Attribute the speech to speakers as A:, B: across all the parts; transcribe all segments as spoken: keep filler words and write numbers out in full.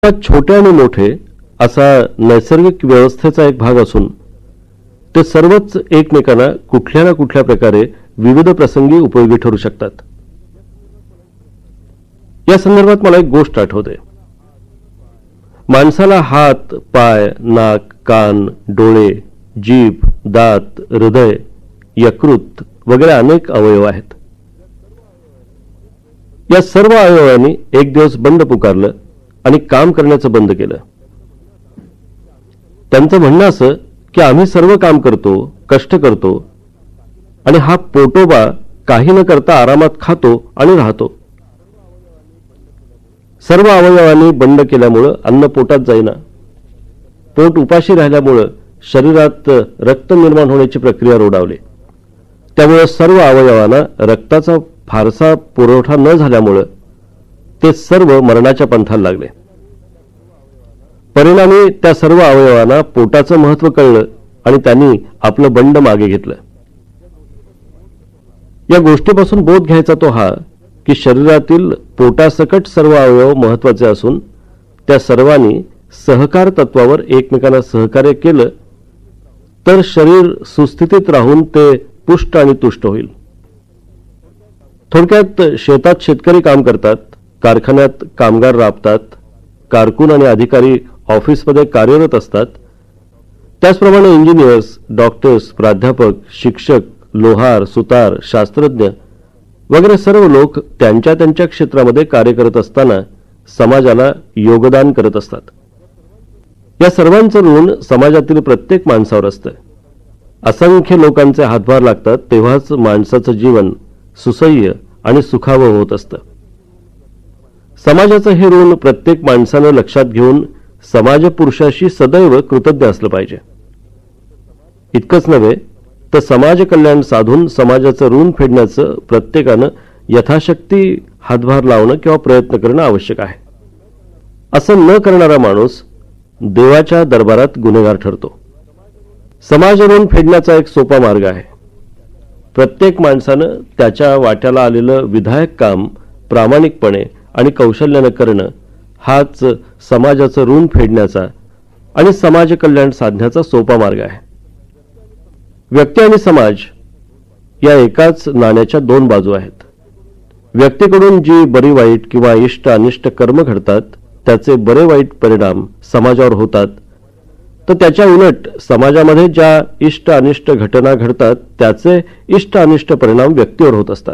A: छोटे आणि मोठे असा नैसर्गिक व्यवस्थेचा एक भाग असून ते सर्वच एकमेकांना कुठल्या ना कुठल्या प्रकारे विविध प्रसंगी उपयोगी ठरू शकतात। या संदर्भात मला एक गोष्ट आठवते। माणसाला हात, पाय, नाक, कान, डोळे, जीभ, दात, हृदय, यकृत वगैरे अनेक अवयव आहेत। या सर्व अवयवांनी एक दिवस बंद पुकारलं आणि काम करण्याचं बंद केलं। त्यांचं म्हणणं असं की आम्ही सर्व काम करतो, कष्ट करतो आणि हा पोटोबा काही न करता आरामात खातो आणि राहतो। सर्व अवयवांनी बंद केल्यामुळे अन्न पोटात जाईना, पोट उपाशी राहिल्यामुळे शरीरात रक्त निर्माण होण्याची प्रक्रिया रोडावली। त्यामुळे सर्व अवयवांना रक्ताचा फारसा पुरवठा न झाल्यामुळे ते सर्व मरणाच्या पंथाला लागले। परिणामी त्या सर्व अवयवांना पोटाचं महत्त्व कळलं आणि त्यांनी आपलं बंड मागे घेतलं। या गोष्टीपासून बोध घ्यायचा तो हा की शरीरातील पोटासकट सर्व अवयव महत्त्वाचे असून त्या सर्वांनी सहकार तत्वावर एकमेकांना सहकार्य केलं तर शरीर सुस्थितीत राहून ते पुष्ट आणि तुष्ट होईल। थोडक्यात शेतात शेतकरी काम करतात, कारखान्यात कामगार राबतात, कारकून आणि अधिकारी ऑफिसमध्ये कार्यरत असतात। त्याचप्रमाणे इंजिनियर्स, डॉक्टर्स, प्राध्यापक, शिक्षक, लोहार, सुतार, शास्त्रज्ञ वगैरे सर्व लोक त्यांच्या त्यांच्या क्षेत्रामध्ये कार्य करत असताना समाजाला योगदान करत असतात। या सर्वांचं ऋण समाजातील प्रत्येक माणसावर असतं। असंख्य लोकांचे हातभार लागतात तेव्हाच माणसाचं जीवन सुसह्य आणि सुखावह होत असतं। समाजाचं हे ऋण प्रत्येक माणसानं लक्षात घेऊन समाजपुरुषाशी सदैव कृतज्ञ असलं पाहिजे। इतकंच नव्हे तर समाज कल्याण साधून समाजाचं ऋण फेडण्याचं प्रत्येकानं यथाशक्ती हातभार लावणं किंवा प्रयत्न करणं आवश्यक आहे। असं न करणारा माणूस देवाच्या दरबारात गुन्हेगार ठरतो। समाज ऋण फेडण्याचा एक सोपा मार्ग आहे। प्रत्येक माणसानं त्याच्या वाट्याला आलेलं विधायक काम प्रामाणिकपणे आणि कौशल्यानं करणं हाच समाजाचं ऋण फेडण्याचा आणि समाज कल्याण साधण्याचा सोपा मार्ग आहे। व्यक्ती आणि समाज या एकाच नाण्याच्या दोन बाजू आहेत। व्यक्तीकडून जी बरी वाईट किंवा इष्ट अनिष्ट कर्म घडतात त्याचे बरे वाईट परिणाम समाजावर होतात, तर त्याच्या उलट समाजामध्ये ज्या इष्ट अनिष्ट घटना घडतात त्याचे इष्ट अनिष्ट परिणाम व्यक्तीवर होत असतात।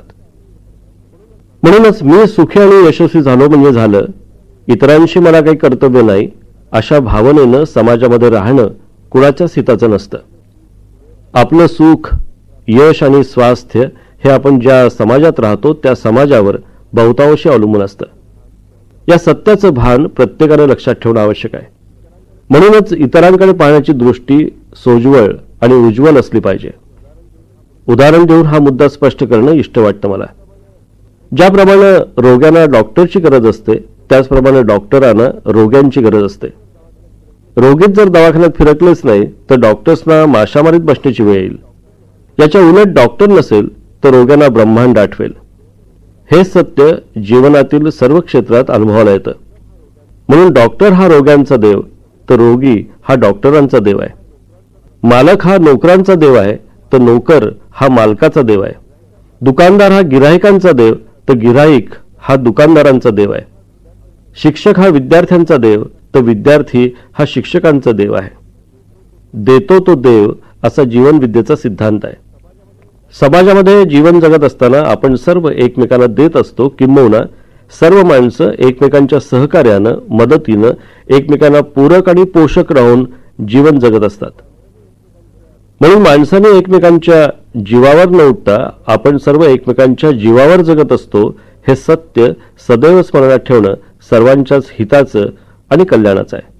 A: म्हणूनच मी सुखी आणि यशस्वी झालो म्हणजे झालं, इतरांशी मला काही कर्तव्य नाही अशा भावनेनं समाजामध्ये राहणं कुणाच्याच हिताचं नसतं। आपलं सुख, यश आणि स्वास्थ्य हे आपण ज्या समाजात राहतो त्या समाजावर बहुतांशी अवलंबून असतं। या सत्याचं भान प्रत्येकाने लक्षात ठेवणं आवश्यक आहे। म्हणूनच इतरांकडे पाहण्याची दृष्टी सोज्वळ आणि उज्ज्वल असली पाहिजे। उदाहरण देऊन हा मुद्दा स्पष्ट करणं इष्ट वाटतं मला। ज्याप्रमाणे रोग्यांना डॉक्टरची गरज असते त्याचप्रमाणे डॉक्टरांना रोग्यांची गरज असते। रोगीच जर दवाखान्यात फिरकलेच नाही तर डॉक्टर्सना माशामारीत बसण्याची वेळ येईल। याच्या उलट डॉक्टर नसेल तर रोग्यांना ब्रह्मांड आठवेल। हे सत्य जीवनातील सर्व क्षेत्रात अनुभवाला येतं। म्हणून डॉक्टर हा रोग्यांचा देव तर रोगी हा डॉक्टरांचा देव आहे। मालक हा नोकरांचा देव आहे तर नोकर हा मालकाचा देव आहे। दुकानदार हा गिराहिकांचा देव तर गिराहिक हा दुकानदारांचा देव आहे। शिक्षक हा विद्यार्थ्यांचा देव तर विद्यार्थी हा शिक्षकांचा देव आहे। देतो तो देव असा जीवनविद्येचा सिद्धांत आहे। समाजामध्ये जीवन जगत असताना आपण सर्व एकमेकांना देत असतो, किंबहुना सर्व माणसं एकमेकांच्या सहकार्यानं, मदतीनं एकमेकांना पूरक आणि पोषक राहून जीवन जगत असतात। म्हणून माणसाने एकमेकांच्या जीवावर न उठता आपण सर्व एकमेकांच्या जीवावर जगत असतो हे सत्य सदैव स्मरणात ठेवणं सर्वांच्याच हिताचं आणि कल्याणाचं आहे।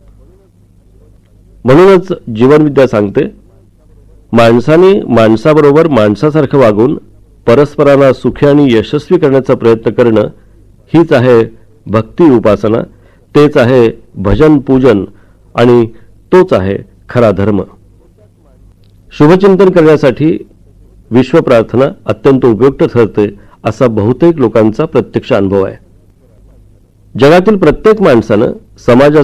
A: म्हणूनच जीवनविद्या सांगते, माणसाने माणसाबरोबर माणसासारखं वागून परस्परांना सुखी आणि यशस्वी करण्याचा प्रयत्न करणं हीच आहे भक्ती उपासना, तेच आहे भजन पूजन आणि तोच आहे खरा धर्म। शुभचिंतन करण्यासाठी विश्वप्रार्थना अत्यंत उपयुक्त ठरते असा बहुतेक लोकांचा प्रत्यक्ष अनुभव आहे। जगातील प्रत्येक माणसानं समाजाचा